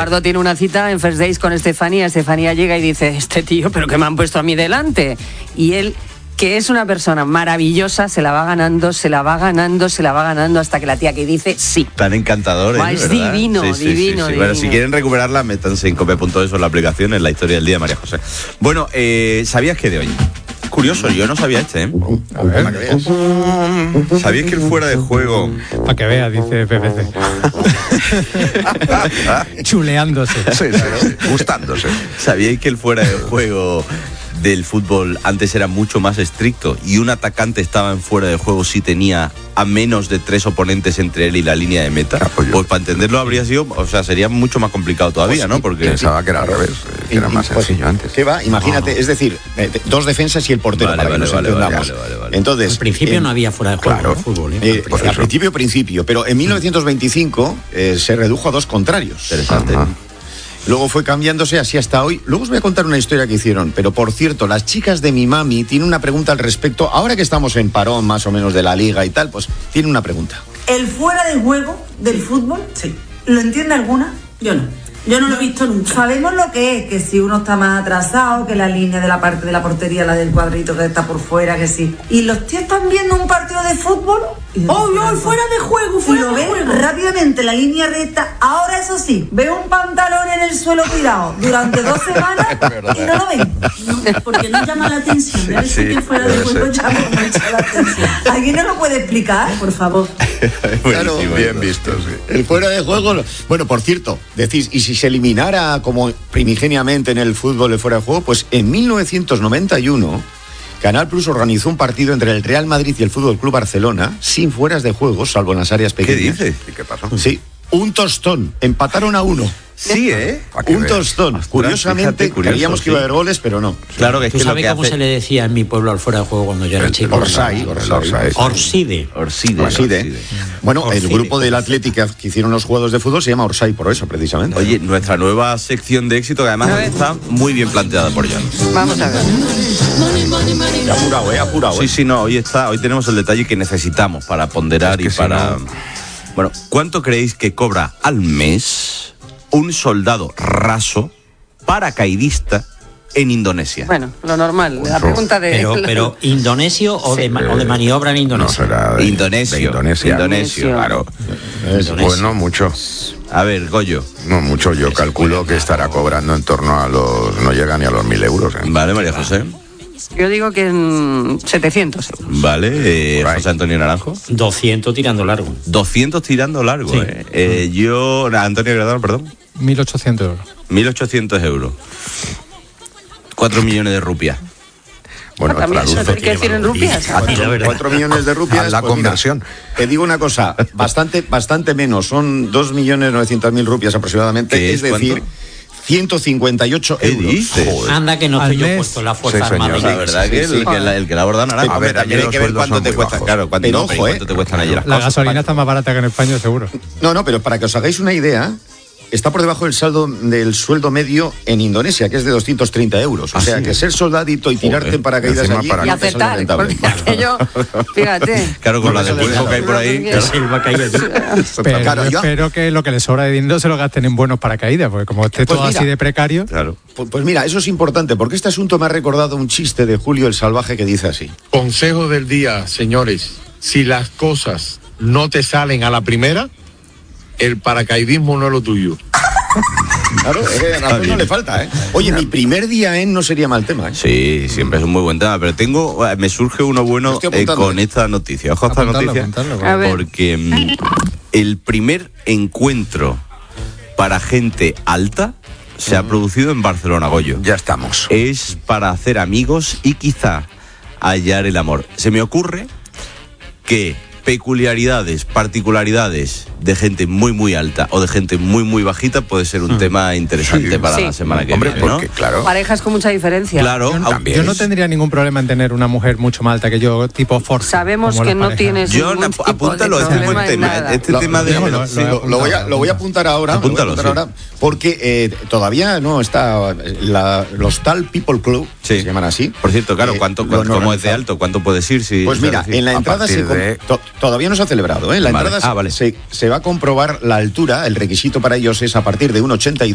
Eduardo tiene una cita en First Days con Estefanía. Estefanía llega y dice, este tío, ¿pero qué me han puesto a mí delante? Y él, que es una persona maravillosa, se la va ganando hasta que la tía que dice sí. Tan encantador, es divino, divino. Bueno, si quieren recuperarla, métanse en cope.es o en la aplicación, en la historia del día de María José. Bueno, ¿sabías que de hoy? Curioso, yo no sabía ¿eh? A ver, para que veas. ¿Sabías que el fuera de juego? Para que veas, dice PPC. Chuleándose. Sí, gustándose. ¿Sabíais que el fuera de juego del fútbol antes era mucho más estricto y un atacante estaba en fuera de juego si tenía a menos de 3 oponentes entre él y la línea de meta? Pues para entenderlo habría sido, sería mucho más complicado todavía, ¿no? Porque pensaba que era al revés, que era más sencillo antes. ¿Qué va? Imagínate, es decir, 2 defensas y el portero, para que nos entendamos. Entonces, al principio no había fuera de juego en el fútbol. Al principio, pero en 1925 se redujo a 2 contrarios. Interesante. Luego fue cambiándose así hasta hoy. Luego os voy a contar una historia que hicieron. Pero por cierto, las chicas de mi mami tienen una pregunta al respecto. Ahora que estamos en parón más o menos de la liga y tal, pues tienen una pregunta. ¿El fuera de juego del fútbol? Sí. ¿Lo entiende alguna? Yo no. Yo no lo he visto nunca. Sabemos lo que es, que si uno está más atrasado, que la línea de la parte de la portería, la del cuadrito que está por fuera, que sí. ¿Y los tíos están viendo un partido de fútbol? ¡Oh, no! ¡Fuera de juego! Y lo ven rápidamente, la línea recta. Ahora, eso sí, veo un pantalón en el suelo tirado durante 2 semanas y no lo ven. No, porque no llama la atención. Debe ser que fuera de juego llama mucho la atención. ¿Alguien nos lo puede explicar? Por favor. Claro, bien visto, sí. El fuera de juego. Bueno, por cierto, decís, y si se eliminara como primigeniamente en el fútbol el fuera de juego, pues en 1991 Canal Plus organizó un partido entre el Real Madrid y el Fútbol Club Barcelona sin fueras de juego, salvo en las áreas pequeñas. ¿Qué dices? ¿Y qué pasó? Sí, un tostón. Empataron a 1. Sí, ¿eh? Un tostón. Ostras, curiosamente, fíjate, creíamos que iba a haber goles, pero no. Claro que es ¿Tú que lo sabes que cómo hace... se le decía en mi pueblo al fuera de juego cuando yo era chico? Orsay. Orside. Orside. Bueno, el grupo del Atlético que hicieron los juegos de fútbol se llama Orsay por eso, precisamente. Oye, nuestra nueva sección de éxito, que además está muy bien planteada por John. Vamos a ver. Apurado. Sí, no, hoy tenemos el detalle que necesitamos para ponderar y para... Bueno, ¿cuánto creéis que cobra al mes un soldado raso paracaidista en Indonesia? Bueno, lo normal, la pregunta de... Pero ¿indonesio o de maniobra en Indonesia? No será de Indonesio, claro. Bueno, mucho. A ver, Goyo. No mucho, yo calculo que estará cobrando en torno a los... No llega ni a los 1.000 euros. Vale, María José. Yo digo que en 700 euros. Vale, José Antonio Naranjo. 200 tirando largo. 200 tirando largo, sí. Yo, Antonio Gradano, perdón. 1.800 euros. 1.800 euros. 4 millones de rupias. Bueno, también eso hay que decir en rupias. 4 millones de rupias. La conversión. Mira, te digo una cosa, bastante menos, son 2.900.000 rupias aproximadamente, es decir... ¿cuánto? 158 euros. Dices? Anda que no estoy yo puesto en la Fuerza Armada. La verdad que el que la borda naranja. A ver, también hay que ver cuánto te cuesta. Claro, cuánto te cuestan allí las La cosas. gasolina está más barata que en España, seguro. No, pero para que os hagáis una idea, está por debajo del saldo del sueldo medio en Indonesia, que es de 230 euros. O sea, que ser soldadito y tirarte en paracaídas allí... Y aceptar, porque aquello, fíjate. Claro, con la de pulpo que hay por ahí. Pero Claro, yo espero que lo que les sobra de dinero se lo gasten en buenos paracaídas, porque como esté todo mira, así de precario... Claro. Pues mira, eso es importante, porque este asunto me ha recordado un chiste de Julio el Salvaje que dice así. Consejo del día, señores. Si las cosas no te salen a la primera, el paracaidismo no es lo tuyo. Claro, razón no le falta, ¿eh? Oye, mi primer día no sería mal tema, ¿eh? Sí, siempre es un muy buen tema, pero me surge uno bueno con esta noticia. Ojo a esta noticia, porque el primer encuentro para gente alta se ha producido en Barcelona, Goyo. Ya estamos. Es para hacer amigos y quizá hallar el amor. Se me ocurre que particularidades de gente muy alta o de gente muy bajita puede ser un tema interesante para la semana que viene, ¿no? Claro. Parejas con mucha diferencia. Claro, yo no tendría ningún problema en tener una mujer mucho más alta que yo, tipo Forza. Sabemos que no tienes John, ningún tipo apúntalo, de es un buen problema en tema. nada. Este tema de... Lo voy a apuntar ahora. Apúntalo, porque todavía no está los tal People Club, se llaman así. Por cierto, claro, ¿cómo es de alto? ¿Cuánto puedes ir? Pues mira, en la entrada todavía no se ha celebrado, ¿eh? En la entrada se va a comprobar la altura, el requisito para ellos es a partir de 1,82.